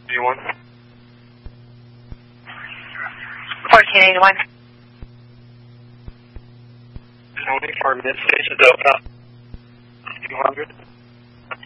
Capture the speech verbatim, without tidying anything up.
eighty-one. fourteen eighty-one. Zoning for mid-station Delta two hundred.